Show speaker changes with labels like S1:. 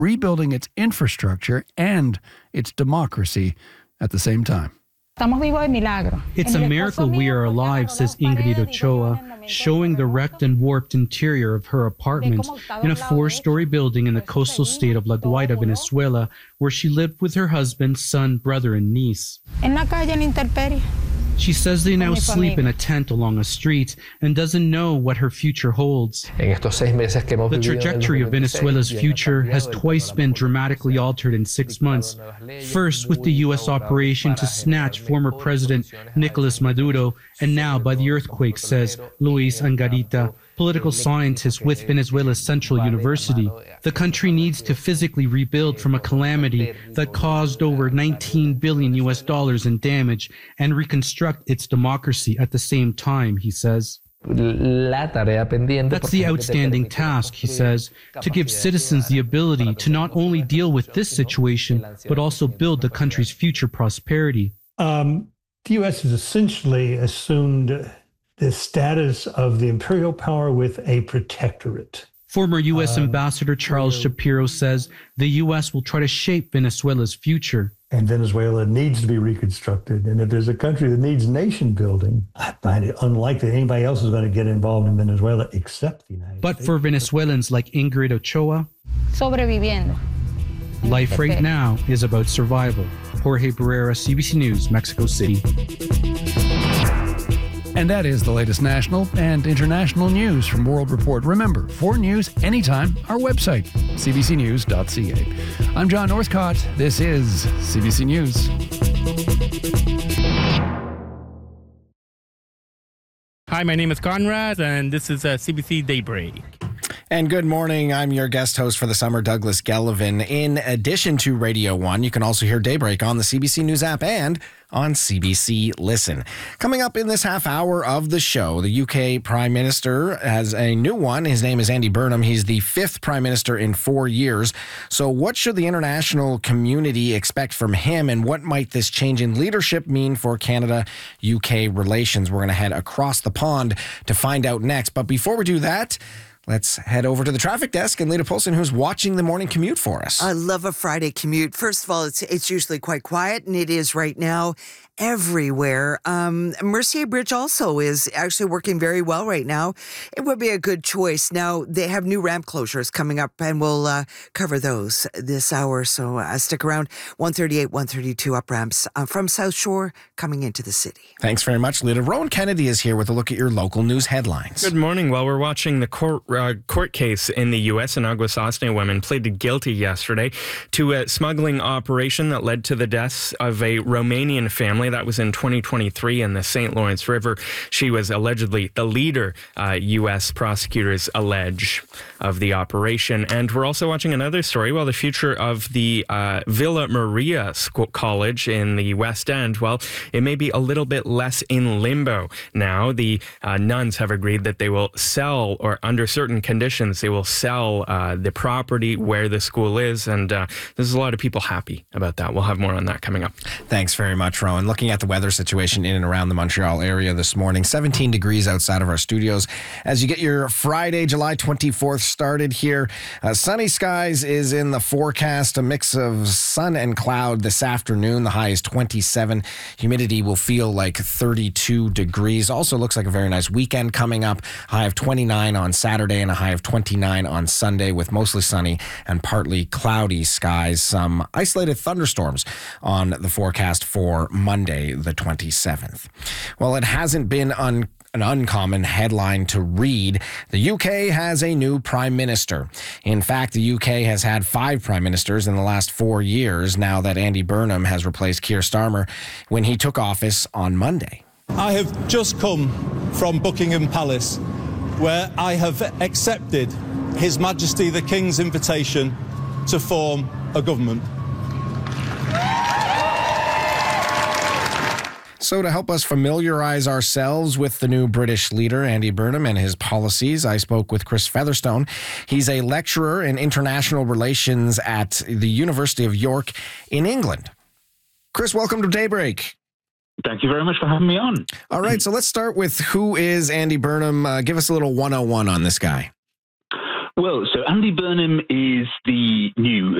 S1: rebuilding its infrastructure and its democracy at the same time.
S2: It's a miracle we are alive, says Ingrid Ochoa, showing the wrecked and warped interior of her apartment in a 4-story building in the coastal state of La Guaira, Venezuela, where she lived with her husband, son, brother, and niece. She says they now sleep in a tent along a street and doesn't know what her future holds. The trajectory of Venezuela's future has twice been dramatically altered in 6 months. First with the U.S. operation to snatch former President Nicolas Maduro, and now by the earthquake, says Luis Angarita, political scientist with Venezuela's Central University. The country needs to physically rebuild from a calamity that caused over $19 billion in damage and reconstruct its democracy at the same time, he says. That's the outstanding task, he says, to give citizens the ability to not only deal with this situation, but also build the country's future prosperity.
S3: The U.S. has essentially assumed the status of the imperial power with a protectorate.
S2: Former U.S. Ambassador Charles Shapiro says the U.S. will try to shape Venezuela's future.
S3: And Venezuela needs to be reconstructed. And if there's a country that needs nation building, I find it unlikely anybody else is going to get involved in Venezuela except the United States.
S2: But for Venezuelans like Ingrid Ochoa, life right now is about survival. Jorge Barrera, CBC News, Mexico City.
S1: And that is the latest national and international news from World Report. Remember, for news anytime, our website, cbcnews.ca. I'm John Northcott. This is CBC News.
S4: Hi, my name is Conrad, and this is CBC Daybreak.
S5: And good morning. I'm your guest host for the summer, Douglas Gellivan. In addition to Radio 1, you can also hear Daybreak on the CBC News app and on CBC Listen. Coming up in this half hour of the show, the UK Prime Minister has a new one. His name is Andy Burnham. He's the 5th Prime Minister in 4 years. So what should the international community expect from him, and what might this change in leadership mean for Canada-UK relations? We're going to head across the pond to find out next. But before we do that, let's head over to the traffic desk and Lita Poulsen, who's watching the morning commute for us.
S6: I love a Friday commute. First of all, it's usually quite quiet, and it is right now everywhere. Mercier Bridge also is actually working very well right now. It would be a good choice. Now, they have new ramp closures coming up, and we'll cover those this hour. So stick around. 138, 132 up ramps from South Shore coming into the city.
S5: Thanks very much, Lita. Rowan Kennedy is here with a look at your local news headlines.
S7: Good morning. Well, we're watching the court case in the U.S. An Aguasasne woman pleaded guilty yesterday to a smuggling operation that led to the deaths of a Romanian family. That was in 2023 in the St. Lawrence River. She was allegedly the leader, U.S. prosecutors allege, of the operation. And we're also watching another story. Well, the future of the Villa Maria College in the West End, well, it may be a little bit less in limbo now. The nuns have agreed that they will sell, or under certain conditions, they will sell the property where the school is. And there's a lot of people happy about that. We'll have more on that coming up.
S5: Thanks very much, Rowan. Looking at the weather situation in and around the Montreal area this morning, 17 degrees outside of our studios. As you get your Friday, July 24th started here, sunny skies is in the forecast, a mix of sun and cloud this afternoon. The high is 27. Humidity will feel like 32 degrees. Also looks like a very nice weekend coming up. High of 29 on Saturday and a high of 29 on Sunday with mostly sunny and partly cloudy skies. Some isolated thunderstorms on the forecast for Monday, the 27th. Well, it hasn't been an uncommon headline to read. The UK has a new Prime Minister. In fact, the UK has had 5 Prime Ministers in the last 4 years now that Andy Burnham has replaced Keir Starmer when he took office on Monday.
S8: I have just come from Buckingham Palace, where I have accepted His Majesty the King's invitation to form a government.
S5: So to help us familiarize ourselves with the new British leader, Andy Burnham, and his policies, I spoke with Chris Featherstone. He's a lecturer in international relations at the University of York in England. Chris, welcome to Daybreak.
S9: Thank you very much for having me on.
S5: All right, so let's start with who is Andy Burnham. Give us a little 101 on this guy.
S9: Well, so Andy Burnham is the new